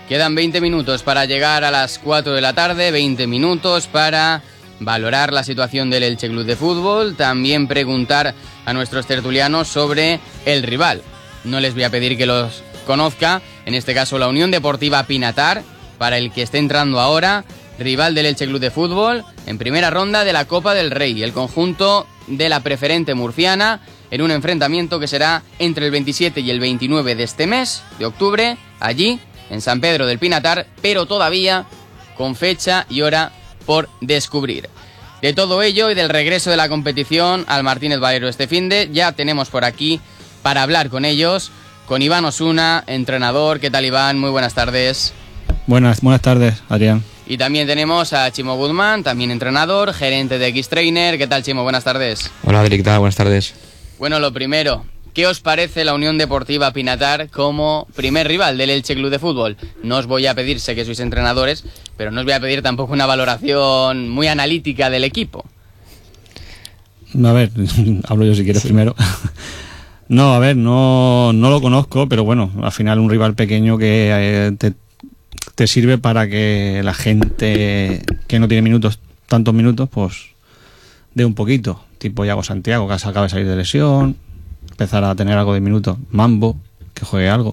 Quedan 20 minutos para llegar a las 4 de la tarde, 20 minutos para valorar la situación del Elche Club de Fútbol, también preguntar a nuestros tertulianos sobre el rival. No les voy a pedir que los conozca, en este caso la Unión Deportiva Pinatar, para el que esté entrando ahora, rival del Elche Club de Fútbol, en primera ronda de la Copa del Rey, el conjunto de la Preferente murciana, en un enfrentamiento que será entre el 27 y el 29 de este mes, de octubre, allí, en San Pedro del Pinatar, pero todavía con fecha y hora por descubrir. De todo ello y del regreso de la competición al Martínez Valero este finde, ya tenemos por aquí para hablar con ellos, con Iván Osuna, entrenador. ¿Qué tal, Iván? Muy buenas tardes. Buenas tardes, Adrián. Y también tenemos a Chimo Guzmán, también entrenador, gerente de X-Trainer. ¿Qué tal, Chimo? Buenas tardes. Hola, Adri, ¿qué tal? Buenas tardes. Bueno, lo primero, ¿qué os parece la Unión Deportiva Pinatar como primer rival del Elche Club de Fútbol? No os voy a pedir, sé que sois entrenadores, pero no os voy a pedir tampoco una valoración muy analítica del equipo. A ver, hablo yo si quieres primero. No, a ver, no lo conozco, pero bueno, al final un rival pequeño que te sirve para que la gente que no tiene tantos minutos, pues dé un poquito. Tipo Yago Santiago, que acaba de salir de lesión, empezar a tener algo de minutos. Mambo, que juegue algo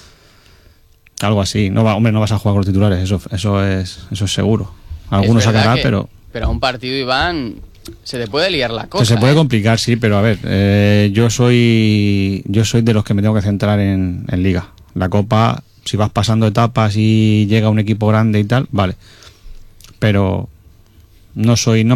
así. Hombre, no vas a jugar con los titulares, eso es seguro. Algunos sacará, pero a un partido, Iván, se te puede liar la cosa. Se puede complicar, sí, pero a ver, yo soy de los que me tengo que centrar en Liga. La Copa, si vas pasando etapas y llega un equipo grande y tal, vale. Pero no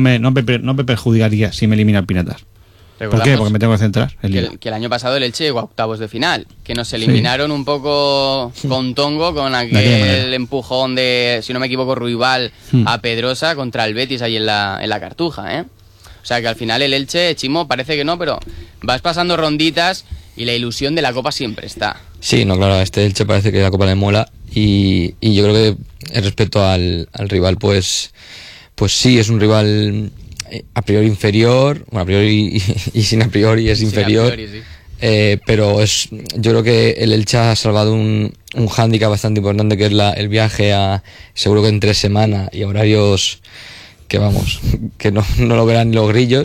me perjudicaría si me elimina el Pinatar. ¿Por qué? Porque me tengo que centrar en Liga. Que el año pasado el Elche llegó a octavos de final, que nos eliminaron un poco con tongo, con aquel empujón de, si no me equivoco, Ruibal a Pedrosa contra el Betis ahí en la Cartuja, ¿eh? O sea que al final el Elche, Chimo, parece que no, pero vas pasando ronditas y la ilusión de la Copa siempre está. Sí, no, claro, a este Elche parece que la Copa le mola y yo creo que respecto al rival, pues sí, es un rival a priori inferior, bueno, a priori y sin a priori es inferior, a priori, sí. Pero yo creo que el Elche ha salvado un hándicap bastante importante, que es el viaje seguro que en 3 semanas y horarios que vamos, que no lo verán ni los grillos,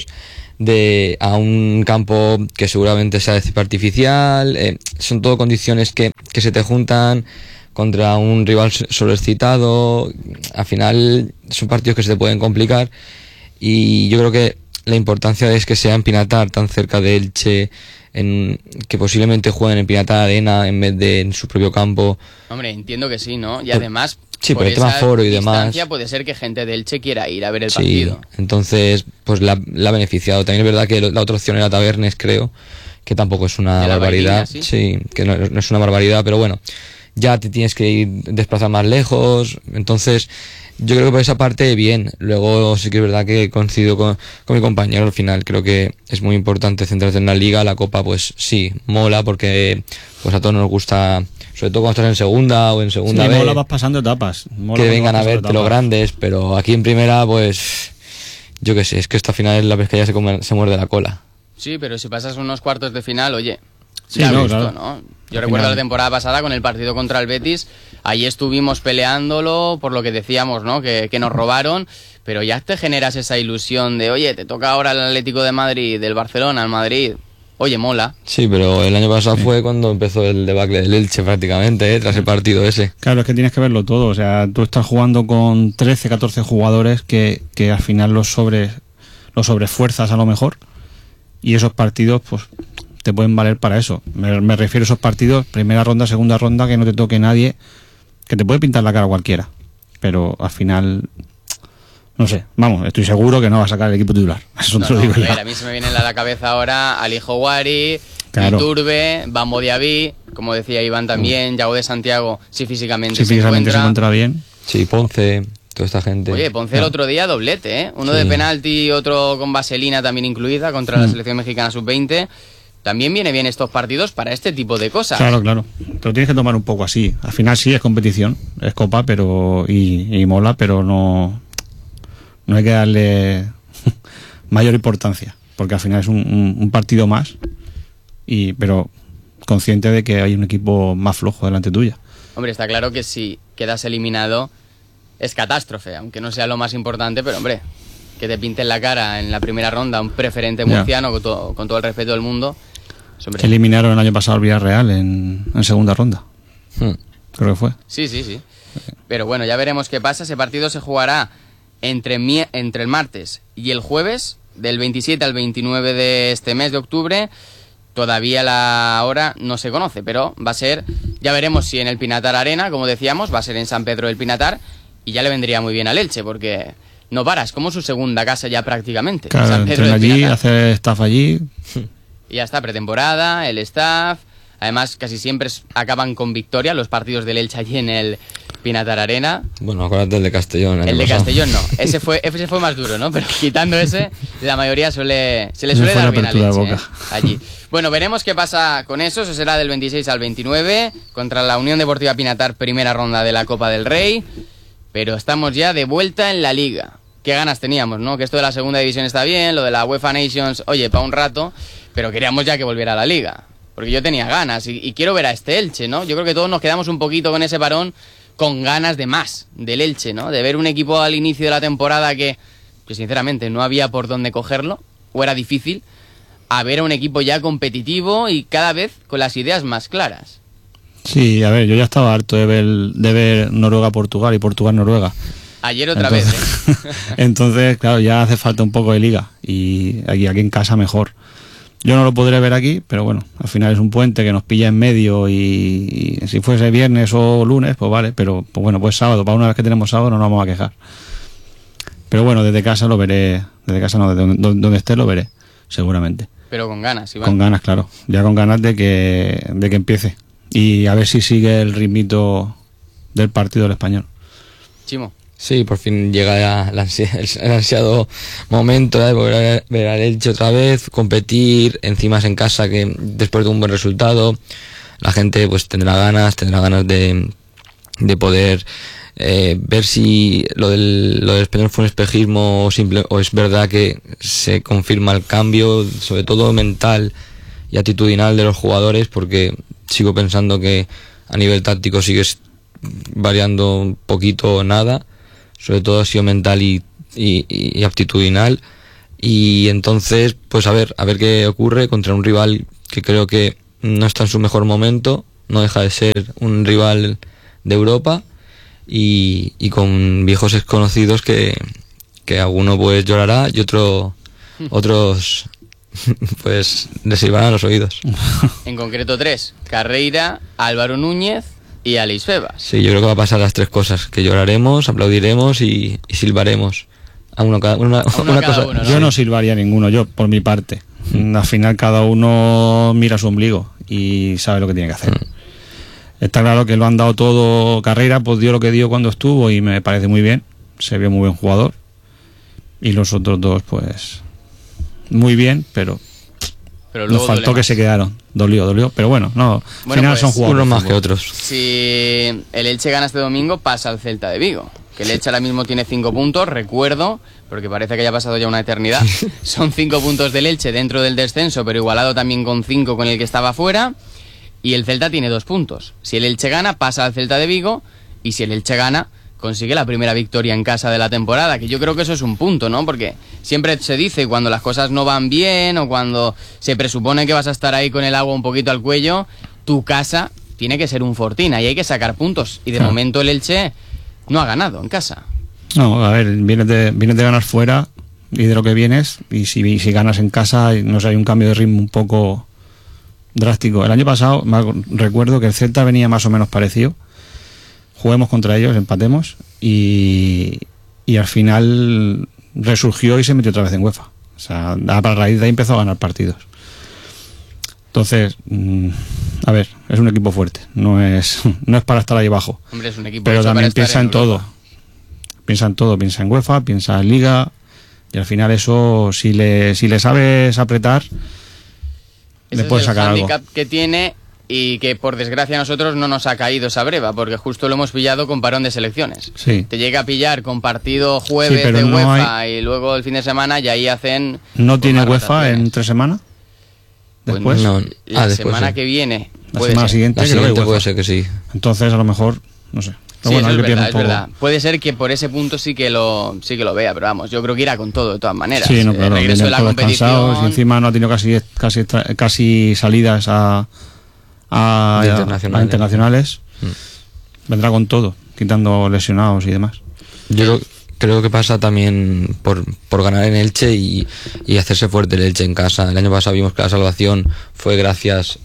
a un campo que seguramente sea de césped artificial. Son todo condiciones que se te juntan contra un rival sobreexcitado. Al final son partidos que se te pueden complicar y yo creo que la importancia es que sea en Pinatar, tan cerca de Elche, que posiblemente jueguen en Pinatar Arena en vez de en su propio campo. Hombre, entiendo que sí, ¿no? Y además, sí, por el tema foro y demás, puede ser que gente de Elche quiera ir a ver el partido. Entonces, pues la ha beneficiado. También es verdad que la otra opción era Tabernes, creo, que tampoco es una barbaridad. Vainilla, sí, que no es una barbaridad, pero bueno, ya te tienes que desplazar más lejos. Entonces, yo creo que por esa parte bien. Luego sí que es verdad que coincido con mi compañero al final. Creo que es muy importante centrarse en la Liga. La Copa, pues sí, mola porque pues a todos nos gusta, sobre todo cuando estás en segunda o en segunda sí, B. Mola, vas pasando etapas. Que vengan a verte los grandes, pero aquí en primera, pues yo qué sé, es que esta final es la vez que ya se muerde la cola. Sí, pero si pasas unos cuartos de final, oye, sí, ya no, visto, claro. ¿no? Yo recuerdo la temporada pasada con el partido contra el Betis, ahí estuvimos peleándolo por lo que decíamos, ¿no? Que nos robaron, pero ya te generas esa ilusión de, oye, te toca ahora el Atlético de Madrid, del Barcelona, el Madrid. Oye, mola. Sí, pero el año pasado fue cuando empezó el debacle del Elche prácticamente, tras el partido ese. Claro, es que tienes que verlo todo. O sea, tú estás jugando con 13, 14 jugadores que al final los sobrefuerzas a lo mejor. Y esos partidos, pues, te pueden valer para eso. Me refiero a esos partidos, primera ronda, segunda ronda, que no te toque nadie, que te puede pintar la cara cualquiera. Pero al final, no sé, vamos, estoy seguro que no va a sacar el equipo titular. Eso te lo digo ya. A ver, a mí se me viene a la cabeza ahora Ali Houari, claro. Iturbe, Bambo Diaby, como decía Iván también, Yago de Santiago, si físicamente se encuentra bien. Sí, Ponce, toda esta gente. Oye, Ponce el otro día doblete, ¿eh? Uno de penalti y otro con vaselina también incluida contra la selección mexicana sub-20. También viene bien estos partidos para este tipo de cosas. Claro. Te lo tienes que tomar un poco así. Al final sí es competición, es copa, pero y mola, pero no hay que darle mayor importancia, porque al final es un partido más, pero consciente de que hay un equipo más flojo delante tuya. Hombre, está claro que si quedas eliminado, es catástrofe, aunque no sea lo más importante, pero hombre, que te pinten la cara en la primera ronda un preferente murciano, con todo el respeto del mundo. Hombre. Eliminaron el año pasado al Villarreal en segunda ronda. Creo que fue. Sí. Pero bueno, ya veremos qué pasa. Ese partido se jugará entre el martes y el jueves, del 27 al 29 de este mes de octubre. Todavía la hora no se conoce, pero va a ser, ya veremos si en el Pinatar Arena, como decíamos, va a ser en San Pedro del Pinatar, y ya le vendría muy bien al Elche, porque no paras, como su segunda casa ya prácticamente. Claro, San Pedro del allí, Pinatar. hace staff allí. Y ya está, pretemporada, el staff. Además, casi siempre acaban con victoria los partidos del Elche allí en el Pinatar Arena. Bueno, acuérdate del de Castellón. El de Castellón no, ese fue más duro, ¿no? Pero quitando ese, la mayoría se le suele dar bien al Elche, allí. Bueno, veremos qué pasa con eso. Eso será del 26 al 29 contra la Unión Deportiva Pinatar, primera ronda de la Copa del Rey. Pero estamos ya de vuelta en la Liga. Qué ganas teníamos, ¿no? Que esto de la segunda división está bien, lo de la UEFA Nations, oye, para un rato, pero queríamos ya que volviera a la Liga. Porque yo tenía ganas y quiero ver a este Elche, ¿no? Yo creo que todos nos quedamos un poquito con ese parón, con ganas de más del Elche, ¿no? De ver un equipo al inicio de la temporada que sinceramente no había por dónde cogerlo, o era difícil, a ver a un equipo ya competitivo y cada vez con las ideas más claras. Sí, a ver, yo ya estaba harto de ver Noruega-Portugal y Portugal-Noruega. Ayer otra vez, ¿eh? Entonces, claro, ya hace falta un poco de liga y aquí en casa mejor. Yo no lo podré ver aquí, pero bueno, al final es un puente que nos pilla en medio y si fuese viernes o lunes, pues vale, pero pues bueno, pues sábado, para una vez que tenemos sábado no nos vamos a quejar. Pero bueno, desde casa lo veré, desde casa no, desde donde esté lo veré, seguramente. Pero con ganas, Iván. Con ganas, claro, ya con ganas de que empiece y a ver si sigue el ritmito del partido del Español. Chimo. Sí, por fin llega el ansiado momento de volver a ver al Elche otra vez, competir, encima en casa, que después de un buen resultado la gente pues tendrá ganas de poder ver si lo del Español fue un espejismo o simple, o es verdad que se confirma el cambio, sobre todo mental y actitudinal de los jugadores, porque sigo pensando que a nivel táctico sigues variando un poquito o nada. Sobre todo ha sido mental y aptitudinal, y entonces pues a ver qué ocurre contra un rival que creo que no está en su mejor momento, no deja de ser un rival de Europa y con viejos desconocidos que alguno pues llorará y otros pues les silbarán los oídos. En concreto 3, Carreira, Álvaro Núñez y Alex Febas. Sí, yo creo que va a pasar las tres cosas, que lloraremos, aplaudiremos y silbaremos. A uno cada una cosa. Uno, ¿no? Yo no silbaría ninguno, yo por mi parte. Al final cada uno mira su ombligo y sabe lo que tiene que hacer. Está claro que lo han dado todo. Carreira pues dio lo que dio cuando estuvo y me parece muy bien, se vio muy buen jugador, y los otros dos pues muy bien, pero nos faltó que se quedaron. Dolió, pero bueno, al final pues, son jugadores. Unos más que otros. Si el Elche gana este domingo, pasa al Celta de Vigo. Que el Elche ahora mismo tiene 5 puntos, recuerdo, porque parece que haya pasado ya una eternidad. Son 5 puntos del Elche dentro del descenso, pero igualado también con 5 con el que estaba fuera. Y el Celta tiene 2 puntos. Si el Elche gana, pasa al Celta de Vigo. Y si el Elche gana, consigue la primera victoria en casa de la temporada, que yo creo que eso es un punto, ¿no? Porque siempre se dice cuando las cosas no van bien o cuando se presupone que vas a estar ahí con el agua un poquito al cuello, tu casa tiene que ser un fortín, ahí hay que sacar puntos, y de momento el Elche no ha ganado en casa. No, a ver, vienes de ganar fuera y de lo que vienes, y si ganas en casa, no sé, hay un cambio de ritmo un poco drástico. El año pasado recuerdo que el Celta venía más o menos parecido. Juguemos contra ellos, empatemos y al final resurgió y se metió otra vez en UEFA. O sea, a raíz de ahí empezó a ganar partidos. Entonces, a ver, es un equipo fuerte, no es para estar ahí abajo. Hombre, es un equipo, pero también piensa en todo. Piensa en todo, piensa en UEFA, piensa en Liga, y al final eso, si le sabes apretar, le puedes sacar algo. Ese es el hándicap que tiene. Y que por desgracia a nosotros no nos ha caído esa breva, porque justo lo hemos pillado con parón de selecciones. Sí. Te llega a pillar con partido jueves de no UEFA y luego el fin de semana, y ahí hacen... ¿No tiene UEFA en 3 semanas? Pues ¿Después? No, la después semana sí. que viene. La semana siguiente, La creo que siguiente UEFA. puede ser que sí. Entonces a lo mejor, no sé. Pero Sí, bueno, eso ahí es le pierde verdad, un es poco. verdad. Puede ser que por ese punto sí que lo vea, pero vamos, yo creo que irá con todo de todas maneras. Sí, no, claro, El regreso de vienen la todos cansados y competición. encima no ha tenido casi salidas a internacionales. Vendrá con todo, quitando lesionados y demás. Yo creo que pasa también por ganar en Elche y hacerse fuerte el Elche en casa. El año pasado vimos que la salvación fue gracias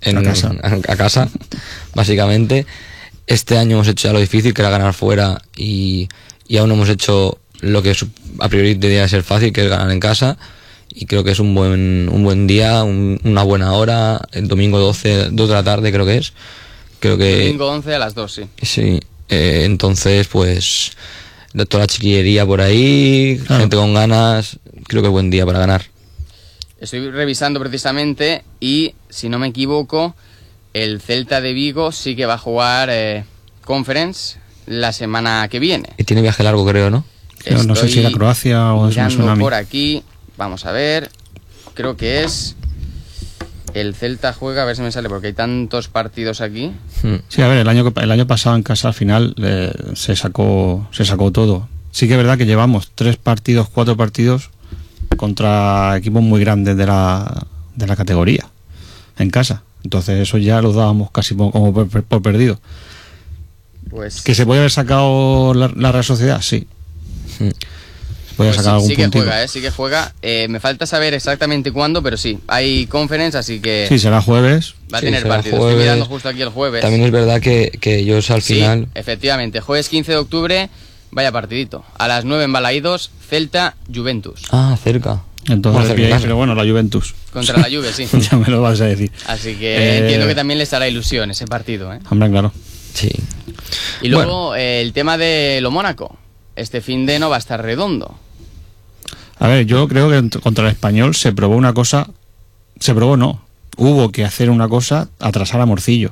a casa, básicamente. Este año hemos hecho ya lo difícil, que era ganar fuera, y aún no hemos hecho lo que a priori debería ser fácil, que es ganar en casa. Y creo que es un buen día, una buena hora, el domingo 2 de la tarde creo que es. Creo que Domingo 11 a las 2, sí. Sí, entonces pues toda la chiquillería por ahí, gente con ganas, creo que buen día para ganar. Estoy revisando precisamente y, si no me equivoco, el Celta de Vigo sí que va a jugar Conference la semana que viene. Y tiene viaje largo, creo, ¿no? Pero no sé si era Croacia o es un mirando tsunami. por aquí, vamos a ver, creo que es... El Celta juega, a ver si me sale, porque hay tantos partidos aquí. Sí, a ver, el año pasado en casa al final se sacó todo. Sí que es verdad que llevamos 4 partidos contra equipos muy grandes de la categoría en casa. Entonces eso ya lo dábamos casi como por perdido. Pues ¿Que se puede haber sacado la Real Sociedad? Sí. Voy a pues sacar algún sí que puntito. juega, sí que juega. Me falta saber exactamente cuándo, pero sí, hay Conference, así que Sí, será jueves. va a Sí, tener será partidos. jueves. Estoy mirando justo aquí el jueves. También es verdad que ellos al Sí, final... efectivamente, jueves 15 de octubre, vaya partidito. A las 9 en Balaídos, Celta, Juventus. Ah, cerca. Entonces, Bueno, bien, cerca. pero bueno, la Juventus. Contra la Juve, sí. Ya me lo vas a decir. Así que entiendo que también les hará ilusión ese partido, ¿eh? Hombre, claro. Sí. Y luego el tema de lo Mónaco. Este fin de no va a estar redondo. A ver, yo creo que contra el Español se probó una cosa. Se probó, no. Hubo que hacer una cosa, atrasar a Morcillo.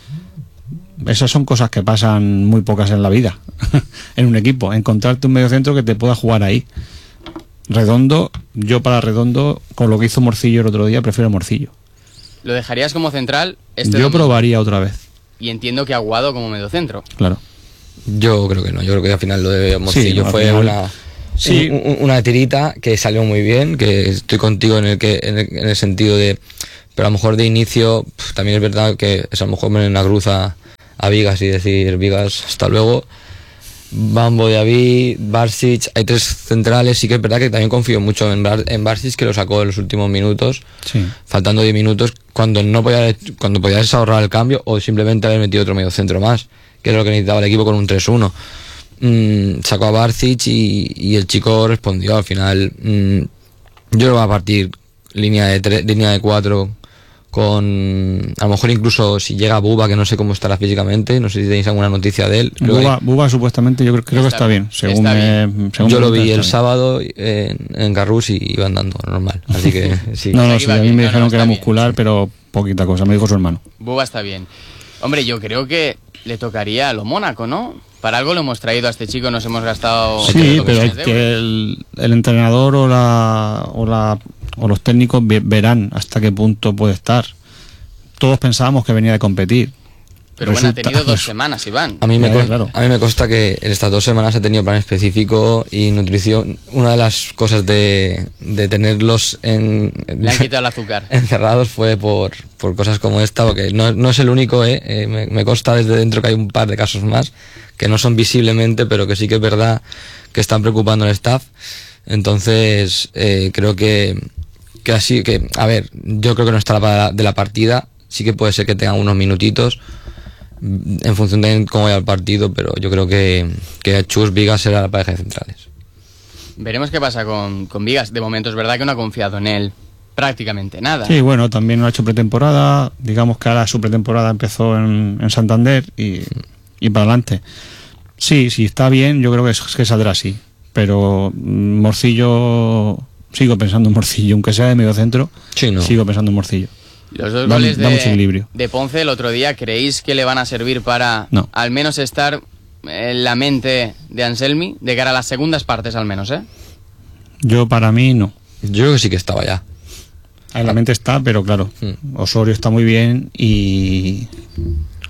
Esas son cosas que pasan muy pocas en la vida, en un equipo. Encontrarte un mediocentro que te pueda jugar ahí. Redondo, yo para Redondo, con lo que hizo Morcillo el otro día, prefiero a Morcillo. ¿Lo dejarías como central? Este Yo domingo? probaría otra vez, Y entiendo que Aguado como mediocentro. claro. Yo creo que no, yo creo que al final lo de Morcillo al fue final, una tirita que salió muy bien, que estoy contigo en el sentido de, pero a lo mejor de inicio también es verdad que es a lo mejor poner una cruz a Vigas y decir, Vigas, hasta luego. Bambo, David, Barsic, hay 3 centrales. Sí que es verdad que también confío mucho en Barsic, que lo sacó en los últimos minutos, Sí. faltando 10 minutos, cuando podías ahorrar el cambio o simplemente haber metido otro medio centro más, que es lo que necesitaba el equipo con un 3-1. Sacó a Barsic y el chico respondió al final. Yo lo voy a partir línea de 4 con, a lo mejor incluso si llega Buba, que no sé cómo estará físicamente, no sé si tenéis alguna noticia de él. Buba supuestamente yo creo que está bien, según está según yo lo me vi cuentan, el está sábado en Carrus y iba andando normal, así que sí. bien. No, O sea, sí, que a iba mí bien, me no, dijeron que está era bien, muscular, sí. pero poquita cosa, me dijo su hermano. Buba está bien. Hombre, yo creo que le tocaría a lo Mónaco, ¿no? Para algo lo hemos traído a este chico, nos hemos gastado... Sí, 8 pero millones es de que euros. el entrenador o los técnicos verán hasta qué punto puede estar. Todos pensábamos que venía de competir. Pero bueno, ha Resulta- tenido 2 semanas, Iván. A mí Claro. me consta que en estas 2 semanas ha tenido plan específico y nutrición. Una de las cosas de tenerlos Le han quitado el azúcar. encerrados fue por cosas como esta, porque no es el único, me consta desde dentro que hay un par de casos más que no son visiblemente, pero que sí que es verdad que están preocupando al staff. Entonces creo que así que, a ver, yo creo que no estará de la partida, sí que puede ser que tengan unos minutitos en función de cómo vaya el partido, pero yo creo que Chus Vigas será la pareja de centrales. Veremos qué pasa con Vigas. De momento es verdad que no ha confiado en él prácticamente nada. Sí, bueno, también no ha hecho pretemporada. Digamos que ahora su pretemporada empezó en Santander y para adelante. Sí, está bien, yo creo que saldrá así. Pero Morcillo, sigo pensando en Morcillo, aunque sea de medio centro, Sí, no. sigo pensando en Morcillo. Los 2 Da- goles da mucho equilibrio. de Ponce el otro día, ¿creéis que le van a servir para No. al menos estar en la mente de Anselmi, de cara a las segundas partes al menos, ¿eh? Yo para mí no. Yo creo que sí que estaba ya. En la mente está, pero claro, Osorio está muy bien y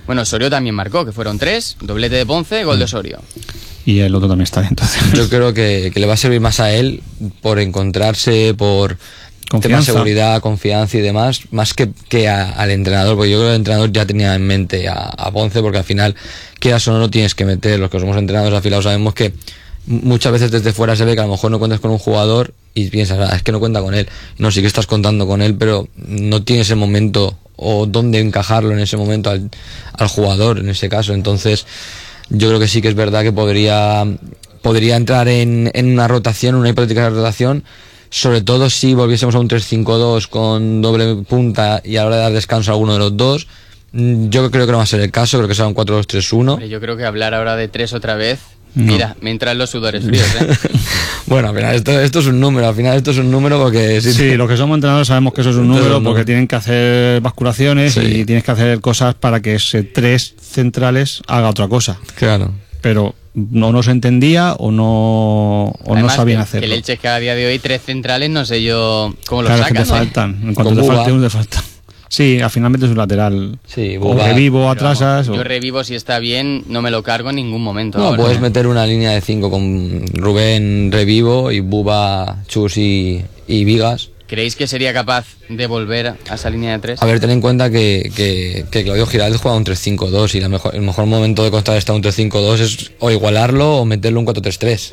Bueno, Osorio también marcó, que fueron 3, doblete de Ponce, gol de Osorio. Y el otro también está bien, entonces. Yo creo que le va a servir más a él por encontrarse, por tema de seguridad, confianza y demás, más que al entrenador, porque yo creo que el entrenador ya tenía en mente a Ponce, porque al final, quieras o no, lo tienes que meter. Los que somos entrenadores afilados sabemos que muchas veces desde fuera se ve que a lo mejor no cuentas con un jugador y piensas, es que no cuenta con él. No, sí que estás contando con él, pero no tienes el momento o dónde encajarlo en ese momento al jugador, en ese caso. Entonces, yo creo que sí que es verdad que podría entrar en una rotación, una hipotética rotación, sobre todo si volviésemos a un 3-5-2 con doble punta y a la hora de dar descanso a alguno de los dos. Yo creo que no va a ser el caso, creo que será un 4-2-3-1. Yo creo que hablar ahora de 3 otra vez, mira, me entran los sudores fríos, Bueno, al final esto es un número, porque... Sí, los que somos entrenadores sabemos que eso es un número, porque tienen que hacer basculaciones y tienes que hacer cosas para que ese 3 centrales haga otra cosa. Claro. Pero no se entendía o no sabían hacerlo. El Elche es que a día de hoy 3 centrales, no sé yo cómo lo sacan. Claro, te faltan. En cuanto te falte uno, te faltan. Sí, al final metes un lateral. Sí, o Revivo, atrasas. Yo Revivo, si está bien, no me lo cargo en ningún momento. No, puedes meter una línea de 5 con Rubén, Revivo y Buba, Chus y Vigas. ¿Creéis que sería capaz de volver a esa línea de 3? A ver, ten en cuenta que Claudio Giraldez juega un 3-5-2 y el mejor momento de contrarrestar un 3-5-2 es o igualarlo o meterlo un 4-3-3.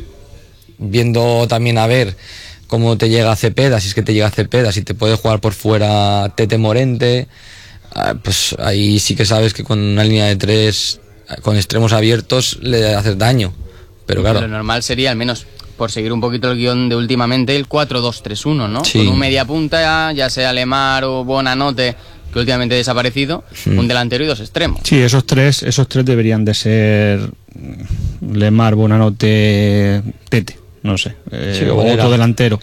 Viendo también a ver cómo te llega Cepeda, si es que te llega Cepeda, si te puede jugar por fuera Tete Morente, pues ahí sí que sabes que con una línea de 3 con extremos abiertos le haces daño. Pero claro, lo normal sería, al menos por seguir un poquito el guión de últimamente, el 4-2-3-1, ¿no? Sí. Con un media punta, ya sea Lemar o Bonanote, que últimamente ha desaparecido, un delantero y 2 extremos. Sí, esos tres deberían de ser Lemar, Bonanote, Tete, no sé, otro delantero.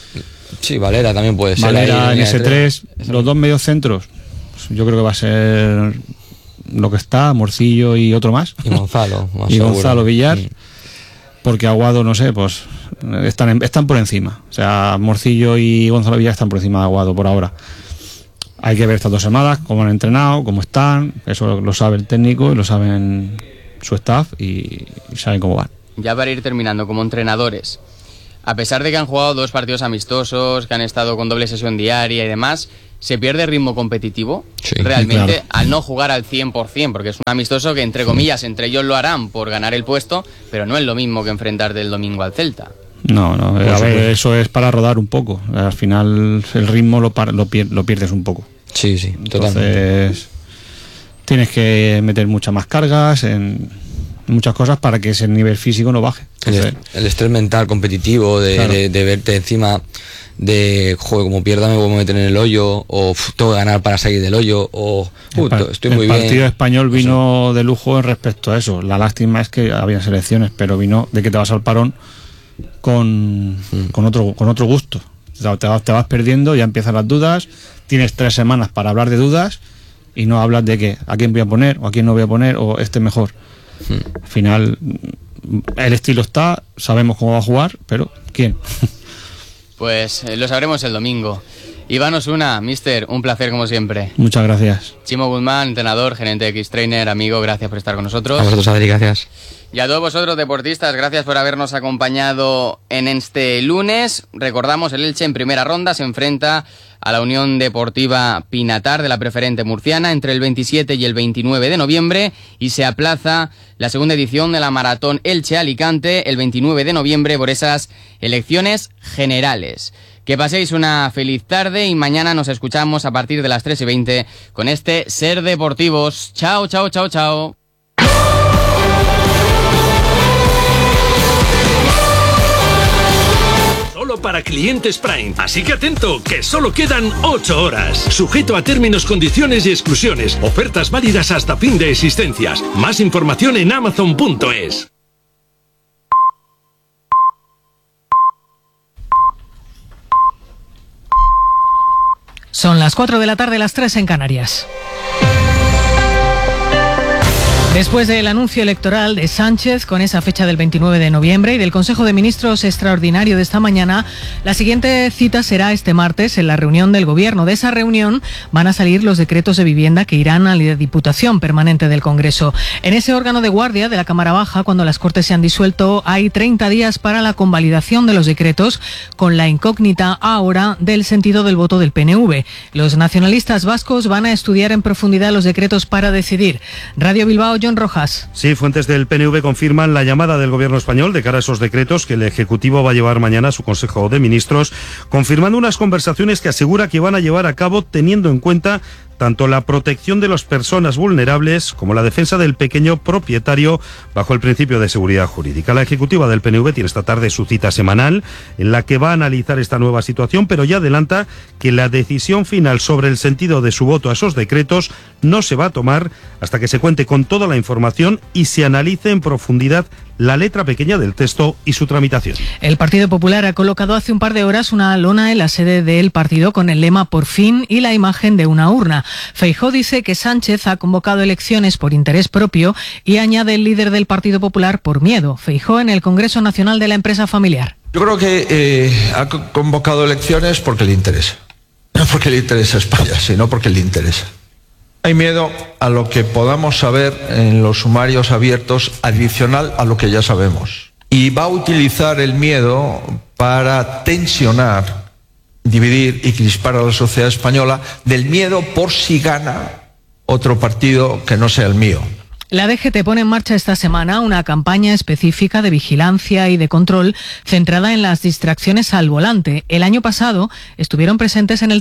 Sí, Valera también puede ser. Valera en ese 3, los dos medios centros, yo creo que va a ser lo que está, Morcillo y otro más. Y Gonzalo. Y Gonzalo Villar. Porque Aguado, no sé, pues están por encima. O sea, Morcillo y Gonzalo Villar están por encima de Aguado por ahora. Hay que ver estas 2 semanas, cómo han entrenado, cómo están. Eso lo sabe el técnico y lo saben su staff y saben cómo van. Ya para ir terminando, como entrenadores, a pesar de que han jugado 2 partidos amistosos, que han estado con doble sesión diaria y demás, ¿se pierde ritmo competitivo? Sí, realmente, claro. Al no jugar al 100%, porque es un amistoso que, entre comillas, entre ellos lo harán por ganar el puesto, pero no es lo mismo que enfrentarte el domingo al Celta. No, a ver, eso es para rodar un poco. Al final el ritmo lo pierdes un poco. Sí, totalmente. Entonces tienes que meter muchas más cargas en muchas cosas para que ese nivel físico no baje. El estrés mental competitivo de verte encima de, joder, como pierda me voy a meter en el hoyo, o tengo que ganar para salir del hoyo, o estoy muy bien. El partido español vino de lujo en respecto a eso. La lástima es que había selecciones, pero vino de que te vas al parón con otro gusto. Te vas perdiendo, ya empiezan las dudas, tienes 3 semanas para hablar de dudas y no hablas de que a quién voy a poner o a quién no voy a poner o este mejor. Al final el estilo está, sabemos cómo va a jugar, pero ¿quién? Pues lo sabremos el domingo. Iván Osuna, mister, un placer como siempre. Muchas gracias. Chimo Guzmán, entrenador, gerente de X-Trainer, amigo, gracias por estar con nosotros. A vosotros, Adri, gracias. Y a todos vosotros, deportistas, gracias por habernos acompañado en este lunes. Recordamos, el Elche en primera ronda se enfrenta a la Unión Deportiva Pinatar de la Preferente Murciana entre el 27 y el 29 de noviembre y se aplaza la segunda edición de la Maratón Elche-Alicante el 29 de noviembre por esas elecciones generales. Que paséis una feliz tarde y mañana nos escuchamos a partir de las 3:20 con este Ser Deportivos. Chao, chao, chao, chao. Solo para clientes Prime, así que atento, que solo quedan 8 horas. Sujeto a términos, condiciones y exclusiones. Ofertas válidas hasta fin de existencias. Más información en Amazon.es. Son las 4 de la tarde, las 3 en Canarias. Después del anuncio electoral de Sánchez con esa fecha del 29 de noviembre y del Consejo de Ministros extraordinario de esta mañana, la siguiente cita será este martes en la reunión del Gobierno. De esa reunión van a salir los decretos de vivienda que irán a la Diputación Permanente del Congreso. En ese órgano de guardia de la Cámara Baja, cuando las Cortes se han disuelto, hay 30 días para la convalidación de los decretos, con la incógnita ahora del sentido del voto del PNV. Los nacionalistas vascos van a estudiar en profundidad los decretos para decidir. Radio Bilbao, John Rojas. Sí, fuentes del PNV confirman la llamada del Gobierno español de cara a esos decretos que el Ejecutivo va a llevar mañana a su Consejo de Ministros, confirmando unas conversaciones que asegura que van a llevar a cabo teniendo en cuenta tanto la protección de las personas vulnerables como la defensa del pequeño propietario bajo el principio de seguridad jurídica. La ejecutiva del PNV tiene esta tarde su cita semanal en la que va a analizar esta nueva situación, pero ya adelanta que la decisión final sobre el sentido de su voto a esos decretos no se va a tomar hasta que se cuente con toda la información y se analice en profundidad la letra pequeña del texto y su tramitación. El Partido Popular ha colocado hace un par de horas una lona en la sede del partido con el lema "Por fin" y la imagen de una urna. Feijóo dice que Sánchez ha convocado elecciones por interés propio y añade el líder del Partido Popular por miedo. Feijóo en el Congreso Nacional de la Empresa Familiar. Yo creo que ha convocado elecciones porque le interesa. No porque le interesa España, sino porque le interesa. Hay miedo a lo que podamos saber en los sumarios abiertos adicional a lo que ya sabemos. Y va a utilizar el miedo para tensionar, dividir y crispar a la sociedad española del miedo por si gana otro partido que no sea el mío. La DGT pone en marcha esta semana una campaña específica de vigilancia y de control centrada en las distracciones al volante. El año pasado estuvieron presentes en el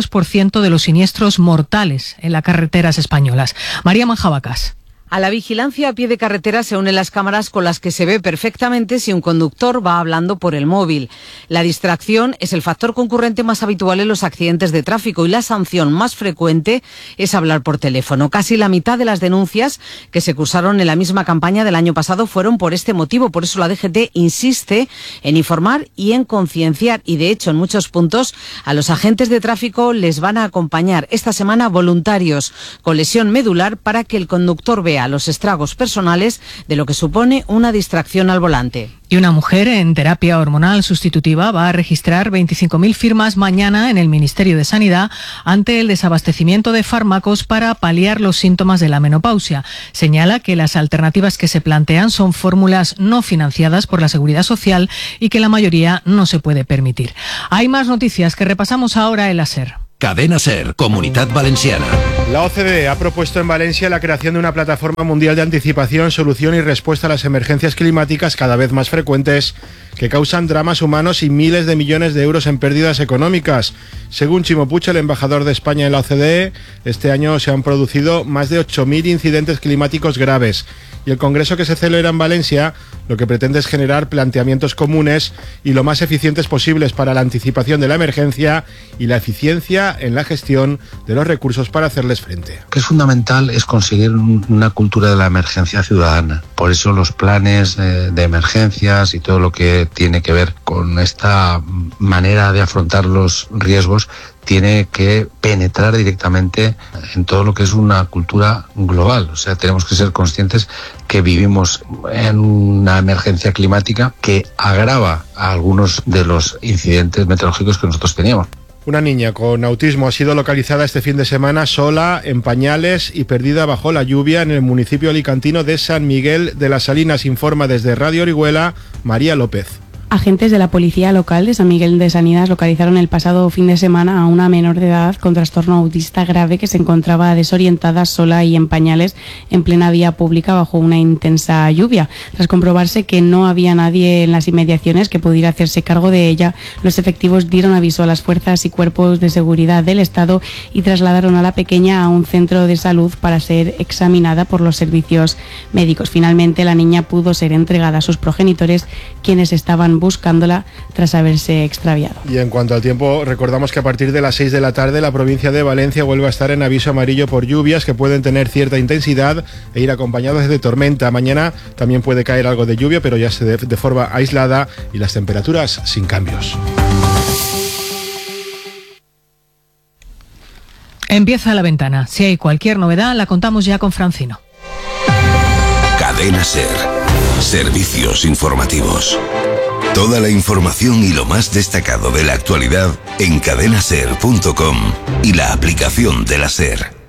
32% de los siniestros mortales en las carreteras españolas. María Manjabacas. A la vigilancia a pie de carretera se unen las cámaras con las que se ve perfectamente si un conductor va hablando por el móvil. La distracción es el factor concurrente más habitual en los accidentes de tráfico y la sanción más frecuente es hablar por teléfono. Casi la mitad de las denuncias que se cursaron en la misma campaña del año pasado fueron por este motivo. Por eso la DGT insiste en informar y en concienciar y, de hecho, en muchos puntos a los agentes de tráfico les van a acompañar esta semana voluntarios con lesión medular para que el conductor vea los estragos personales de lo que supone una distracción al volante. Y una mujer en terapia hormonal sustitutiva va a registrar 25.000 firmas mañana en el Ministerio de Sanidad ante el desabastecimiento de fármacos para paliar los síntomas de la menopausia. Señala que las alternativas que se plantean son fórmulas no financiadas por la Seguridad Social y que la mayoría no se puede permitir. Hay más noticias que repasamos ahora en la SER. Cadena SER, Comunidad Valenciana. La OCDE ha propuesto en Valencia la creación de una plataforma mundial de anticipación, solución y respuesta a las emergencias climáticas cada vez más frecuentes que causan dramas humanos y miles de millones de euros en pérdidas económicas. Según Chimo Puig, el embajador de España en la OCDE, este año se han producido más de 8.000 incidentes climáticos graves. Y el congreso que se celebra en Valencia lo que pretende es generar planteamientos comunes y lo más eficientes posibles para la anticipación de la emergencia y la eficiencia en la gestión de los recursos para hacerles frente. Lo que es fundamental es conseguir una cultura de la emergencia ciudadana. Por eso los planes de emergencias y todo lo que tiene que ver con esta manera de afrontar los riesgos tiene que penetrar directamente en todo lo que es una cultura global. O sea, tenemos que ser conscientes que vivimos en una emergencia climática que agrava a algunos de los incidentes meteorológicos que nosotros teníamos. Una niña con autismo ha sido localizada este fin de semana sola, en pañales y perdida bajo la lluvia en el municipio alicantino de San Miguel de las Salinas, informa desde Radio Orihuela María López. Agentes de la policía local de San Miguel de Salinas localizaron el pasado fin de semana a una menor de edad con trastorno autista grave que se encontraba desorientada, sola y en pañales en plena vía pública bajo una intensa lluvia. Tras comprobarse que no había nadie en las inmediaciones que pudiera hacerse cargo de ella, los efectivos dieron aviso a las fuerzas y cuerpos de seguridad del Estado y trasladaron a la pequeña a un centro de salud para ser examinada por los servicios médicos. Finalmente, la niña pudo ser entregada a sus progenitores, quienes estaban buscándola tras haberse extraviado. Y en cuanto al tiempo, recordamos que a partir de las 6 de la tarde la provincia de Valencia vuelve a estar en aviso amarillo por lluvias que pueden tener cierta intensidad e ir acompañadas de tormenta. Mañana también puede caer algo de lluvia, pero ya de forma aislada y las temperaturas sin cambios. Empieza La Ventana. Si hay cualquier novedad, la contamos ya con Francino. Cadena SER. Servicios informativos. Toda la información y lo más destacado de la actualidad en cadenaser.com y la aplicación de la SER.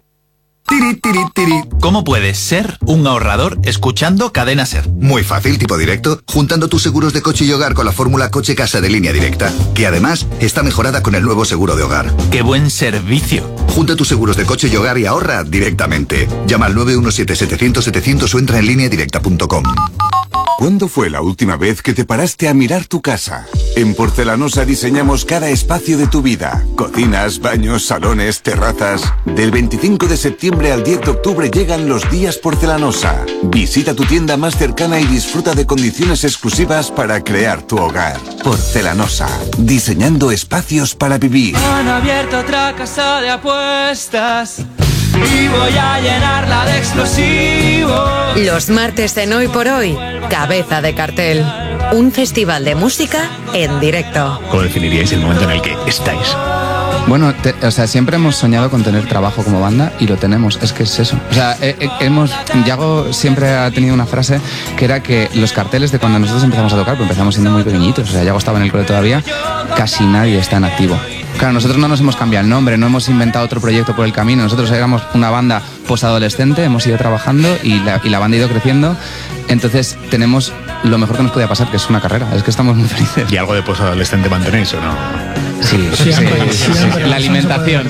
¿Cómo puedes ser un ahorrador escuchando Cadena SER? Muy fácil, tipo directo, juntando tus seguros de coche y hogar con la fórmula Coche Casa de Línea Directa, que además está mejorada con el nuevo seguro de hogar. ¡Qué buen servicio! Junta tus seguros de coche y hogar y ahorra directamente. Llama al 917-700-700 o entra en lineadirecta.com. ¿Cuándo fue la última vez que te paraste a mirar tu casa? En Porcelanosa diseñamos cada espacio de tu vida. Cocinas, baños, salones, terrazas. Del 25 de septiembre al 10 de octubre llegan los días Porcelanosa. Visita tu tienda más cercana y disfruta de condiciones exclusivas para crear tu hogar. Porcelanosa. Diseñando espacios para vivir. Han abierto otra casa de apuestas y voy a llenarla de explosivos. Los martes en Hoy por Hoy, Cabeza de Cartel. Un festival de música en directo. ¿Cómo definiríais el momento en el que estáis? Bueno, siempre hemos soñado con tener trabajo como banda y lo tenemos, es que es eso. O sea, Yago siempre ha tenido una frase que era que los carteles de cuando nosotros empezamos a tocar, pues empezamos siendo muy pequeñitos, o sea, Yago estaba en el cole todavía, casi nadie está en activo. Claro, nosotros no nos hemos cambiado el nombre, no hemos inventado otro proyecto por el camino, nosotros éramos una banda posadolescente, hemos ido trabajando y la banda ha ido creciendo, entonces tenemos lo mejor que nos podía pasar, que es una carrera, es que estamos muy felices. ¿Y algo de posadolescente mantenéis o no? Sí, siempre. La alimentación.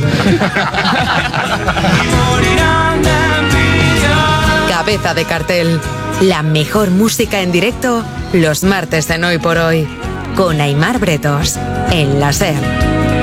Cabeza de Cartel. La mejor música en directo los martes en Hoy por Hoy. Con Aimar Bretos en la SER.